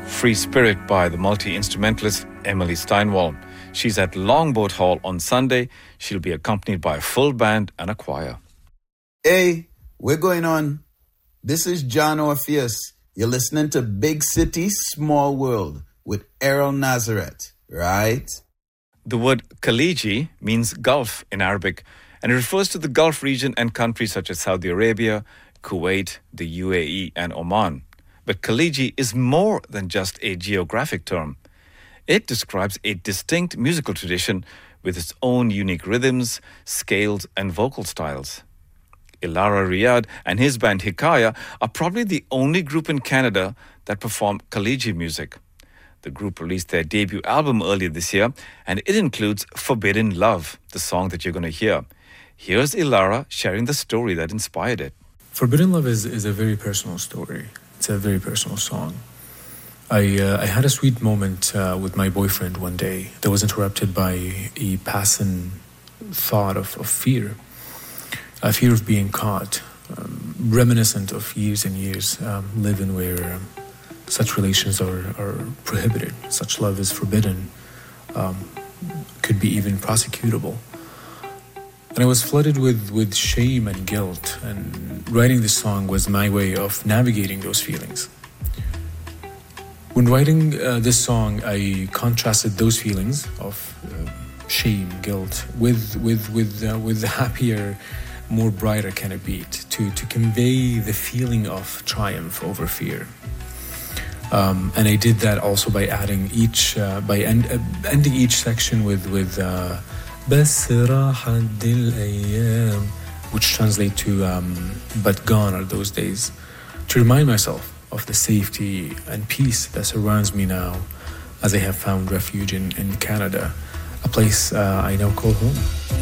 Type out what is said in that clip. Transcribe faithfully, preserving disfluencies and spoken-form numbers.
Free Spirit by the multi-instrumentalist Emily Steinwall. She's at Longboat Hall on Sunday. She'll be accompanied by a full band and a choir. Hey, we're going on. This is John Orpheus. You're listening to Big City, Small World with Errol Nazareth, right? The word Khaliji means Gulf in Arabic, and it refers to the Gulf region and countries such as Saudi Arabia, Kuwait, the U A E, and Oman. But Khaliji is more than just a geographic term. It describes a distinct musical tradition with its own unique rhythms, scales, and vocal styles. Ilara Riyad and his band Hikaya are probably the only group in Canada that perform Khaliji music. The group released their debut album earlier this year, and it includes Forbidden Love, the song that you're going to hear. Here's Ilara sharing the story that inspired it. Forbidden Love is, is a very personal story. It's a very personal song. I uh, I had a sweet moment uh, with my boyfriend one day that was interrupted by a passing thought of, of fear. A fear of being caught, um, reminiscent of years and years um, living where um, such relations are, are prohibited, such love is forbidden, um, could be even prosecutable. And I was flooded with, with shame and guilt, and writing this song was my way of navigating those feelings. When writing uh, this song, I contrasted those feelings of uh, shame, guilt, with with with uh, with the happier, more brighter kind of beat to to convey the feeling of triumph over fear. Um, and I did that also by adding each, uh, by end, uh, ending each section with with uh, بس راح عد الأيام, which translate to um, but gone are those days, to remind myself of the safety and peace that surrounds me now, as I have found refuge in, in Canada, a place uh, I now call home.